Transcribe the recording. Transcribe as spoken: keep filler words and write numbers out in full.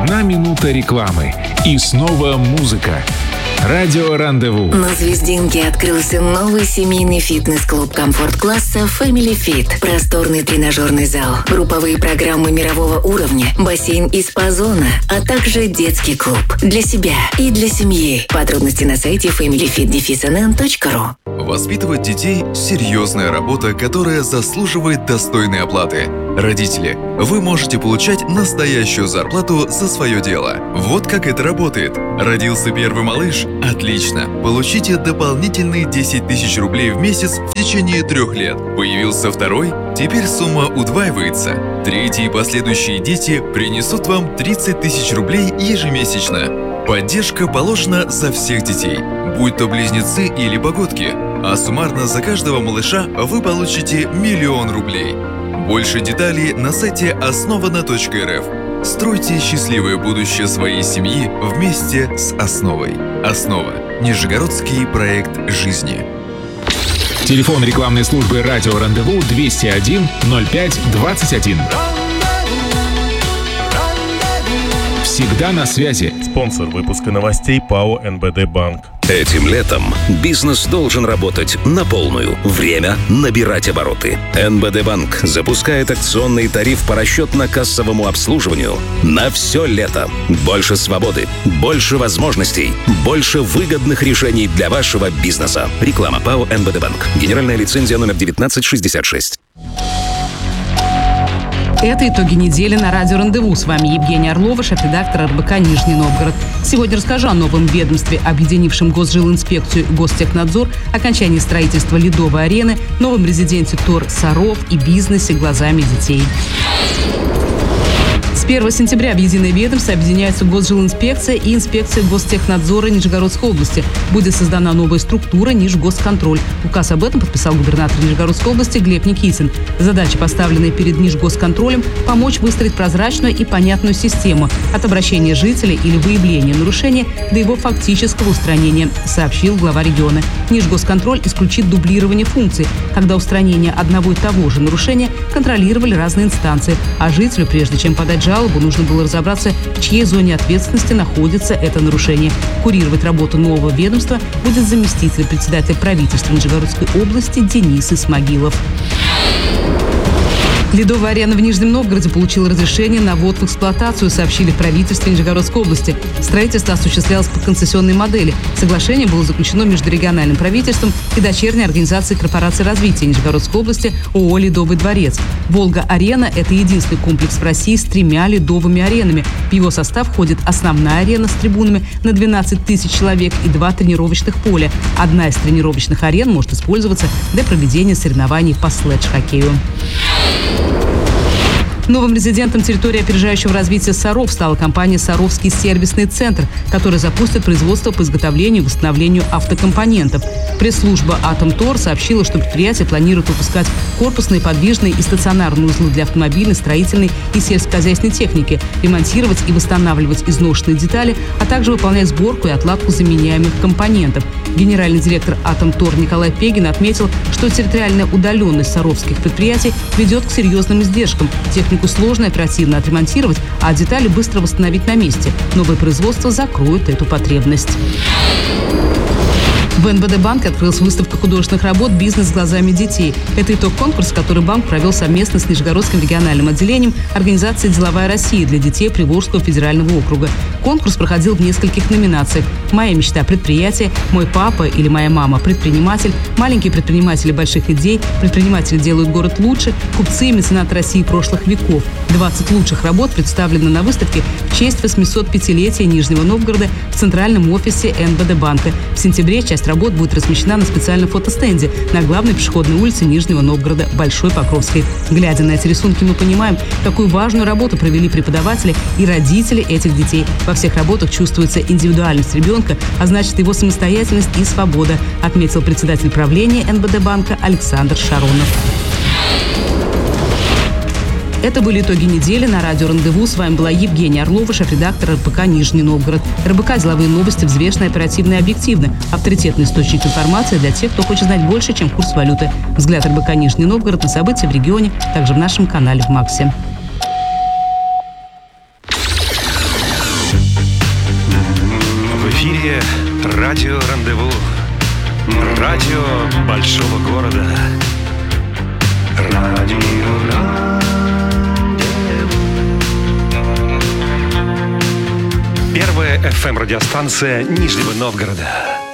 Одна минута рекламы. И снова музыка. Радио Рандеву. На Звездинке открылся новый семейный фитнес-клуб комфорт-класса Family Fit. Просторный тренажерный зал, групповые программы мирового уровня, бассейн и спа-зона, а также детский клуб. Для себя и для семьи. Подробности на сайте фэмили фит дефис эн эн точка ру. Воспитывать детей – серьезная работа, которая заслуживает достойной оплаты. Родители, вы можете получать настоящую зарплату за свое дело. Вот как это работает. Родился первый малыш? Отлично. Получите дополнительные десять тысяч рублей в месяц в течение трех лет. Появился второй? Теперь сумма удваивается. Третьи и последующие дети принесут вам тридцать тысяч рублей ежемесячно. Поддержка положена за всех детей, будь то близнецы или погодки. А суммарно за каждого малыша вы получите миллион рублей. Больше деталей на сайте основано точка эр эф. Стройте счастливое будущее своей семьи вместе с Основой. Основа. Нижегородский проект жизни. Телефон рекламной службы «Радио Рандеву» двести один ноль пять двадцать один. Всегда на связи. Спонсор выпуска новостей ПАО эн бэ дэ Банк. Этим летом бизнес должен работать на полную. Время набирать обороты. эн бэ дэ Банк запускает акционный тариф по расчетно-кассовому обслуживанию на все лето. Больше свободы, больше возможностей, больше выгодных решений для вашего бизнеса. Реклама ПАО эн бэ дэ Банк. Генеральная лицензия номер девятнадцать шестьдесят шесть. Это итоги недели на радио Рандеву. С вами Евгения Орлова, шеф-редактор эр бэ ка «Нижний Новгород». Сегодня расскажу о новом ведомстве, объединившем Госжилинспекцию и Гостехнадзор, окончании строительства Ледовой арены, новом резиденте ТОР «Саров» и бизнесе глазами детей. С первого сентября в единое ведомство объединяются Госжилинспекция и Инспекция Гостехнадзора Нижегородской области. Будет создана новая структура Нижгосконтроль. Указ об этом подписал губернатор Нижегородской области Глеб Никитин. Задача, поставленная перед Нижгосконтролем, помочь выстроить прозрачную и понятную систему от обращения жителей или выявления нарушения до его фактического устранения, сообщил глава региона. Нижгосконтроль исключит дублирование функций, когда устранение одного и того же нарушения контролировали разные инстанции, а жителю, прежде чем подать жалобу, нужно было разобраться, в чьей зоне ответственности находится это нарушение. Курировать работу нового ведомства будет заместитель председателя правительства Нижегородской области Денис Исмагилов. Ледовая арена в Нижнем Новгороде получила разрешение на ввод в эксплуатацию, сообщили в правительстве Нижегородской области. Строительство осуществлялось по концессионной модели. Соглашение было заключено между региональным правительством и дочерней организацией корпорации развития Нижегородской области ООО «Ледовый дворец». «Волга-арена» – это единственный комплекс в России с тремя ледовыми аренами. В его состав входит основная арена с трибунами на двенадцать тысяч человек и два тренировочных поля. Одна из тренировочных арен может использоваться для проведения соревнований по слэдж-хоккею. Новым резидентом территории опережающего развития Саров стала компания «Саровский сервисный центр», которая запустит производство по изготовлению и восстановлению автокомпонентов. Пресс-служба «Атомтор» сообщила, что предприятие планирует выпускать корпусные, подвижные и стационарные узлы для автомобильной, строительной и сельскохозяйственной техники, ремонтировать и восстанавливать изношенные детали, а также выполнять сборку и отладку заменяемых компонентов. Генеральный директор «Атомтор» Николай Пегин отметил, что территориальная удаленность саровских предприятий ведет к серьезным издержкам. Технику сложно и оперативно отремонтировать, а детали быстро восстановить на месте. Новое производство закроет эту потребность. В эн бэ дэ банке открылась выставка художественных работ «Бизнес глазами детей». Это итог конкурса, который банк провел совместно с Нижегородским региональным отделением организации «Деловая Россия» для детей Приволжского федерального округа. Конкурс проходил в нескольких номинациях: «Моя мечта – предприятие», «Мой папа или моя мама – предприниматель», «Маленькие предприниматели больших идей», «Предприниматели делают город лучше», «Купцы и меценаты России прошлых веков». двадцать лучших работ представлены на выставке в честь восьмисотпятилетия Нижнего Новгорода в центральном офисе эн бэ дэ банка. В сентябре часть работ будет размещена на специальном фотостенде на главной пешеходной улице Нижнего Новгорода, Большой Покровской. Глядя на эти рисунки, мы понимаем, какую важную работу провели преподаватели и родители этих детей. Во всех работах чувствуется индивидуальность ребенка, а значит его самостоятельность и свобода, отметил председатель правления эн бэ дэ банка Александр Шаронов. Это были итоги недели на радио Рандеву. С вами была Евгения Орлова, шеф-редактор эр бэ ка «Нижний Новгород». эр бэ ка – деловые новости взвешенно, оперативно и объективно. Авторитетный источник информации для тех, кто хочет знать больше, чем курс валюты. Взгляд эр бэ ка «Нижний Новгород» на события в регионе, также в нашем канале в Максе. эфире радио «Рандеву». Радио большого города. Радио «Рандеву». Первая эф эм-радиостанция Нижнего Новгорода.